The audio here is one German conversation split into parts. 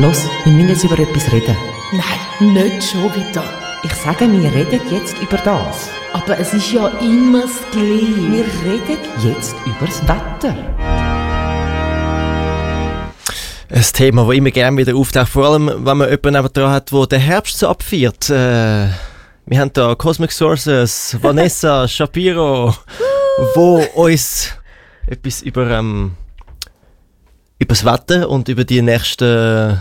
Los, wir müssen jetzt über etwas reden. Nein, nicht schon wieder. Ich sage, wir reden jetzt über das. Aber es ist ja immer das Gleiche. Wir reden jetzt über das Wetter. Ein Thema, das immer gerne wieder auftaucht, vor allem, wenn man jemanden nebenan hat, der den Herbst so abfeiert. Wir haben hier Cosmic Sources, Vanessa Shapiro, wo uns etwas über das Wetter und über die nächsten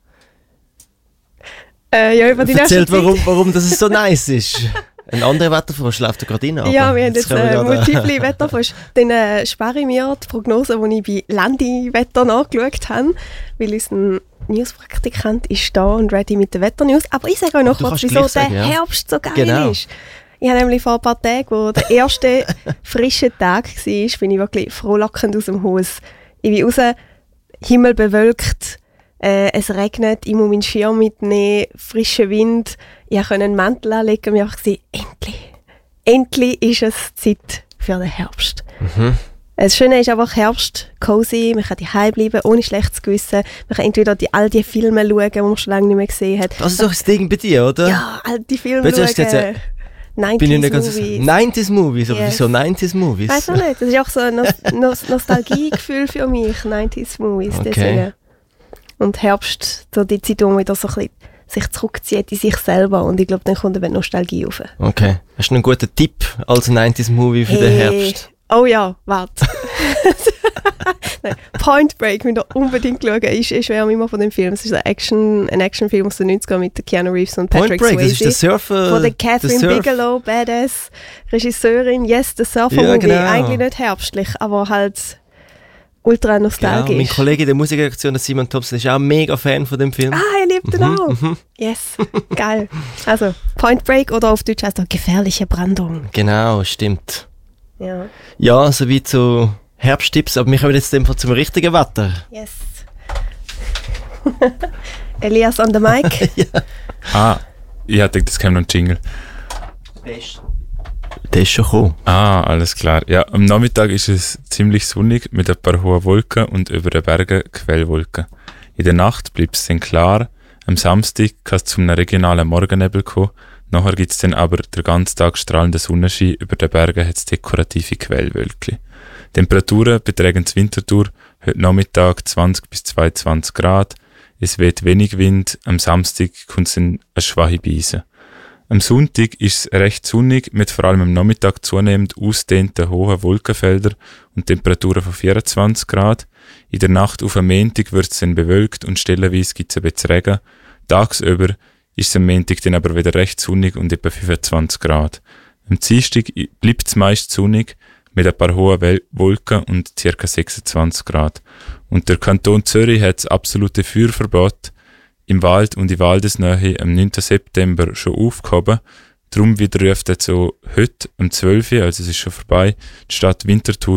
erzählt, warum das so nice ist. Ein anderer Wetterfrosch läuft da gerade rein. Ja, wir haben jetzt multiple Wetterfrosch. Dann spare ich mir die Prognose, die ich bei Landiwetter nachgeschaut habe, weil unser Newspraktikant ist da und ready mit den Wetternews. Aber ich sage euch noch kurz, wieso der Herbst so geil ist. Ich habe nämlich vor ein paar Tagen, wo der erste frische Tag war, bin ich wirklich frohlockend aus dem Haus. Ich bin raus, Himmel bewölkt, es regnet, ich muss meinen Schirm mitnehmen, frischer Wind. Ich konnte einen Mantel anlegen und mir einfach gesagt, endlich ist es Zeit für den Herbst. Mhm. Das Schöne ist einfach Herbst, cozy, man kann daheim bleiben, ohne schlechtes Gewissen. Man kann entweder all die Filme schauen, die man schon lange nicht mehr gesehen hat. Das ist doch das Ding bei dir, oder? Ja, all die Filme schauen. 90s Movies, aber wieso 90s Movies? Weiß auch nicht, das ist auch so ein Nostalgiegefühl für mich, 90s Movies. Okay. Deswegen. Und Herbst, so die Zeit, wo man wieder so ein bisschen sich zurückzieht in sich selber und ich glaube, dann kommt eine Nostalgie auf. Okay. Hast du einen guten Tipp als 90s-Movie für den Herbst? Oh ja, warte. Point Break, müsst ihr unbedingt schauen. Ich schwärme immer von dem Film. Es ist ein Actionfilm aus den 90ern mit Keanu Reeves und Patrick Swayze. Point Break, das ist der Surfer. Von der Catherine Bigelow, Badass Regisseurin. Yes, der Surfer-Movie. Ja, genau. Eigentlich nicht herbstlich, aber halt ultra nostalgisch. Genau. Mein Kollege in der Musikredaktion, Simon Thompson, ist auch ein mega Fan von dem Film. Ah, er liebt den auch. Yes, geil. Also, Point Break oder auf Deutsch heißt er gefährliche Brandung. Genau, stimmt. Ja, soweit so Herbsttipps, aber wir kommen jetzt zum richtigen Wetter. Yes. Elias an der Mic. Ja. Ich hatte das käme noch ein Jingle. Der ist schon gekommen. Alles klar. Ja, am Nachmittag ist es ziemlich sonnig mit ein paar hohen Wolken und über den Bergen Quellwolken. In der Nacht bleibt es dann klar. Am Samstag kann es zu einem regionalen Morgennebel kommen. Nachher gibt es dann aber den ganzen Tag strahlenden Sonnenschein. Über den Bergen hat es dekorative Quellwölkchen. Temperaturen betragen zur Winterthur heute Nachmittag 20 bis 22 Grad. Es weht wenig Wind. Am Samstag kommt es eine schwache Brise. Am Sonntag ist es recht sonnig, mit vor allem am Nachmittag zunehmend ausgedehnten hohen Wolkenfeldern und Temperaturen von 24 Grad. In der Nacht auf am Montag wird es dann bewölkt und stellenweise gibt es ein bisschen Regen. Tagsüber ist es am Montag dann aber wieder recht sonnig und etwa 25 Grad. Am Dienstag bleibt es meist sonnig, mit ein paar hohen Wolken und ca. 26 Grad. Und der Kanton Zürich hat das absolute Feuerverbot im Wald und in Waldesnähe am 9. September schon aufgehoben. Darum widerruft jetzt so heute um 12 Uhr, also es ist schon vorbei, die Stadt Winterthur